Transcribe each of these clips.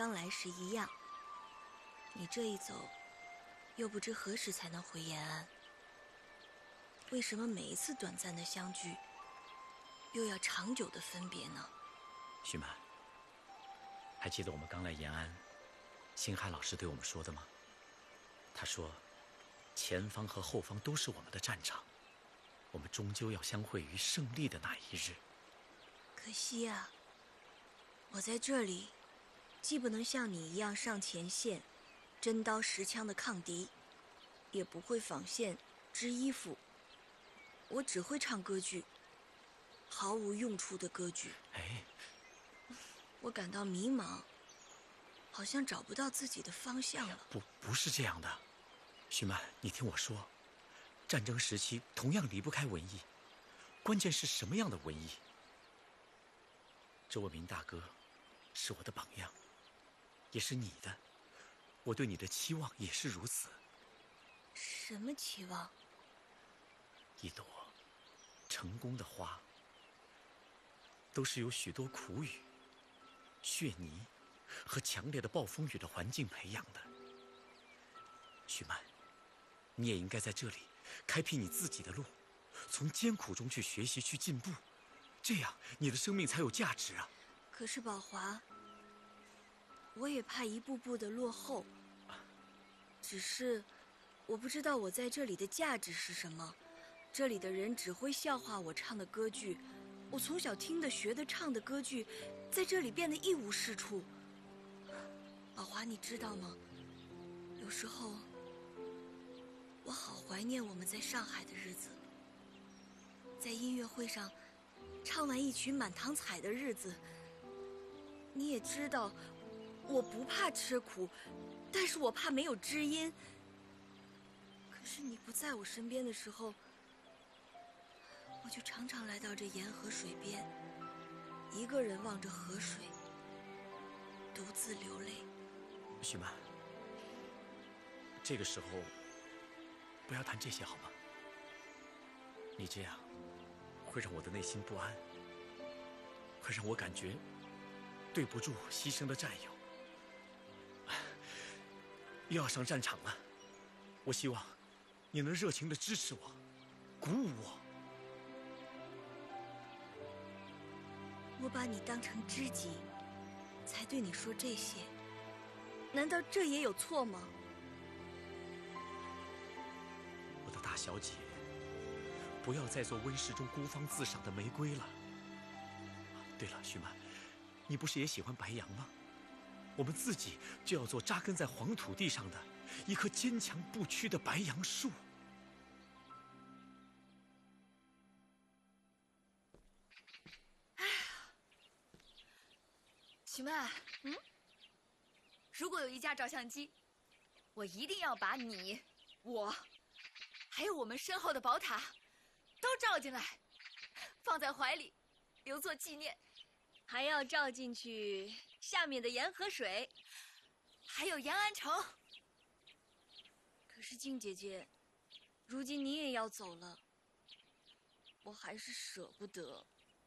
刚来时一样。你这一走，又不知何时才能回延安。为什么每一次短暂的相聚，又要长久的分别呢？ 徐曼，还记得我们刚来延安，星海老师对我们说的吗？他说，前方和后方都是我们的战场，我们终究要相会于胜利的那一日。 可惜啊，我在这里，既不能像你一样上前线，真刀实枪的抗敌，也不会纺线织衣服，我只会唱歌剧，毫无用处的歌剧。 哎， 我感到迷茫，好像找不到自己的方向了。 不是这样的，徐曼，你听我说，战争时期同样离不开文艺，关键是什么样的文艺？周文明大哥是我的榜样，也是你的，我对你的期望也是如此。 什么期望？ 一朵成功的花，都是由许多苦雨、血泥和强烈的暴风雨的环境培养的。徐曼，你也应该在这里开辟你自己的路，从艰苦中去学习，去进步，这样你的生命才有价值啊！ 可是宝华，我也怕一步步的落后。只是我不知道我在这里的价值是什么。这里的人只会笑话我唱的歌剧，我从小听的、学的、唱的歌剧，在这里变得一无是处。宝华，你知道吗？有时候我好怀念我们在上海的日子，在音乐会上唱完一曲《满堂彩》的日子。你也知道，我不怕吃苦，但是我怕没有知音。可是你不在我身边的时候，我就常常来到这沿河水边，一个人望着河水，独自流泪。 徐曼，这个时候不要谈这些好吗？你这样会让我的内心不安，会让我感觉对不住牺牲的战友。又要上战场了，我希望你能热情地支持我，鼓舞我。 我把你当成知己，才对你说这些，难道这也有错吗？ 我的大小姐，不要再做温室中孤芳自赏的玫瑰了。对了，徐曼，你不是也喜欢白杨吗？我们自己就要做扎根在黄土地上的一棵坚强不屈的白杨树。 许曼，如果有一架照相机，我一定要把你、我，还有我们身后的宝塔，都照进来，放在怀里，留作纪念。 还要照进去下面的沿河水， 还有延安城。 可是静姐姐，如今你也要走了，我还是舍不得。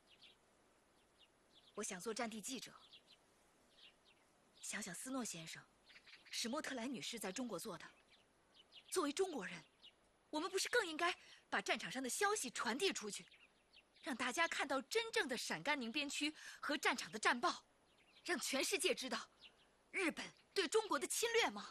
我想做战地记者，想想斯诺先生、史莫特莱女士在中国做的。作为中国人，我们不是更应该把战场上的消息传递出去，让大家看到真正的陕甘宁边区和战场的战报，让全世界知道日本对中国的侵略吗？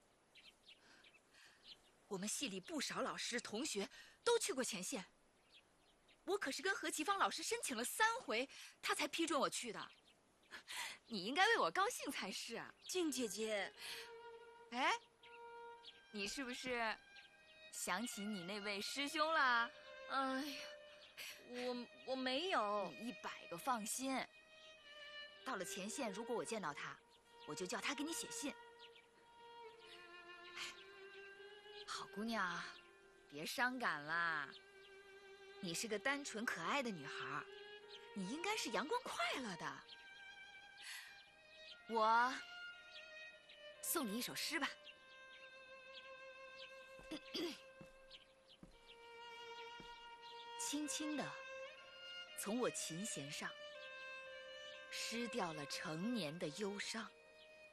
我们系里不少老师同学都去过前线，我可是跟何其芳老师申请了3回，他才批准我去的。你应该为我高兴才是啊。 静姐姐， 哎，你是不是想起你那位师兄啦？ 哎呀，我没有。 你100个放心，到了前线，如果我见到他，我就叫他给你写信。好姑娘，别伤感啦。你是个单纯可爱的女孩，你应该是阳光快乐的。我送你一首诗吧。轻轻地从我琴弦上失掉了成年的忧伤。